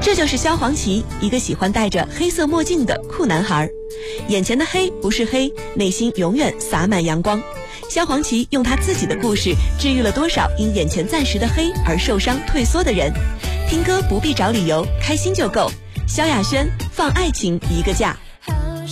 这就是萧煌奇，一个喜欢戴着黑色墨镜的酷男孩。眼前的黑不是黑，内心永远洒满阳光。萧煌奇用他自己的故事治愈了多少因眼前暂时的黑而受伤退缩的人。听歌不必找理由，开心就够。萧亚轩放爱情一个假。